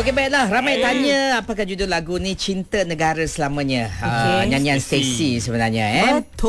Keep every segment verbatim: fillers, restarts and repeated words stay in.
Okey, baiklah. Ramai hmm. tanya apakah judul lagu ni, Cinta Negara Selamanya. Okay. Uh, nyanyian Stacey sebenarnya. Eh?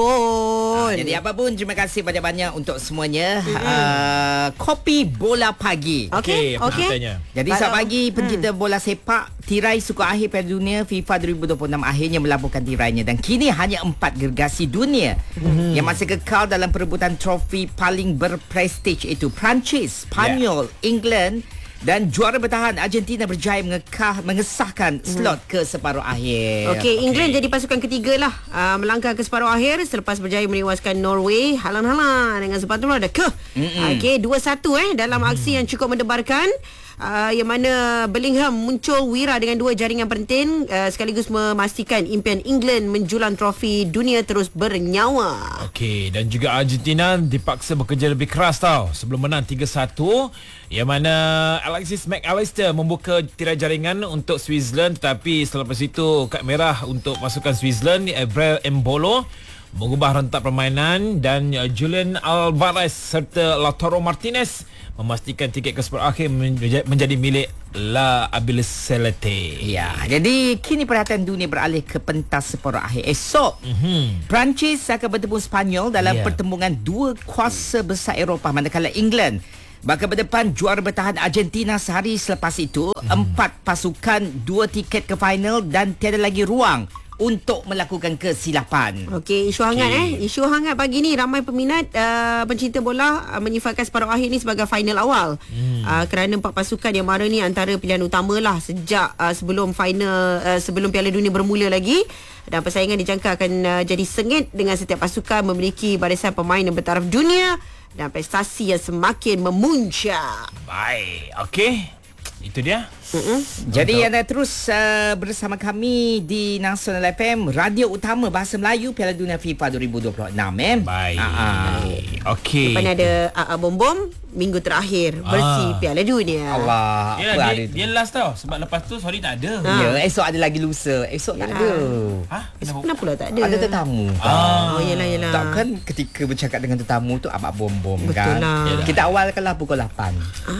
Betul. Uh, jadi apapun, terima kasih banyak-banyak untuk semuanya. Hmm. Uh, kopi Bola Pagi. Okey, okey. Jadi selamat pagi pencinta hmm. bola sepak. Tirai suku akhir Piala Dunia FIFA dua ribu dua puluh enam akhirnya melabuhkan tirainya dan kini hanya empat gergasi dunia hmm. yang masih kekal dalam perebutan trofi paling berprestij, itu Perancis, Spanyol, yeah. England dan juara bertahan Argentina berjaya mengekah, mengesahkan slot hmm. ke separuh akhir. Okey, England okay. jadi pasukan ketiga lah uh, melangkah ke separuh akhir selepas berjaya menewaskan Norway halang-halang dengan sepatutnya ada ke. Okey, dua satu eh dalam aksi yang cukup mendebarkan. Uh, yang mana Bellingham muncul wira dengan dua jaringan penting uh, sekaligus memastikan impian England menjulang trofi dunia terus bernyawa. Okey, dan juga Argentina dipaksa bekerja lebih keras tau sebelum menang tiga satu, yang mana Alexis McAllister membuka tirai jaringan untuk Switzerland, tetapi selepas itu kad merah untuk pasukan Switzerland, Ebrel Embolo mengubah rentak permainan dan Julian Alvarez serta Lautaro Martinez memastikan tiket ke separuh akhir menjadi milik La Albiceleste. Ya, jadi kini perhatian dunia beralih ke pentas separuh akhir esok. Mm-hmm. Perancis akan bertemu Spanyol dalam yeah. pertembungan dua kuasa besar Eropah, manakala England bakal berdepan juara bertahan Argentina sehari selepas itu. Mm. Empat pasukan, dua tiket ke final dan tiada lagi ruang untuk melakukan kesilapan. Okey, isu hangat okay. eh. Isu hangat pagi ni, ramai peminat uh, pencinta bola uh, menyifatkan separuh akhir ni sebagai final awal. Hmm. Uh, kerana empat pasukan yang mara ni antara pilihan utama lah sejak uh, sebelum final uh, sebelum Piala Dunia bermula lagi. Dan persaingan dijangka akan uh, jadi sengit dengan setiap pasukan memiliki barisan pemain yang bertaraf dunia dan prestasi yang semakin memuncak. Baik, okey. Itu dia. Mm-mm. Jadi anda terus uh, bersama kami di Nasional F M, radio utama bahasa Melayu Piala Dunia FIFA dua ribu dua puluh enam. Eh? Baik. Uh-huh. Okey. Lepas ni ada A A Bom Bom minggu terakhir bersih ah. Piala Dunia. Allah. Ya, dia, dia last tau. Sebab lepas tu sorry tak ada. Ha. Ya, esok ada lagi lusa. Esok tak ada. Ha? Esok kenapa pula tak ada? Ada tetamu. Ah. Oh, yelah, yelah. Takkan ketika bercakap dengan tetamu tu A A Bom Bom betul kan. Lah. Kita awalkanlah pukul lapan.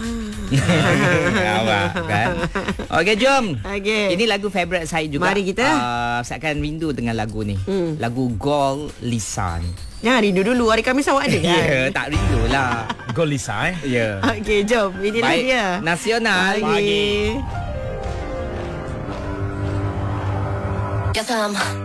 Ah. Awak kan. Okey, jom. Okay. Ini lagu favourite saya juga. Mari kita. Uh, saya akan rindu dengan lagu ni. Hmm. Lagu Gol Lisan. Jangan rindu dulu. Hari Khamis awak ada kan? Ya, yeah, tak rindu lah. Gol Lisan eh. Ya. Yeah. Okey, jom. Inilah Baik. dia. Nasional. Pagi. Pagi.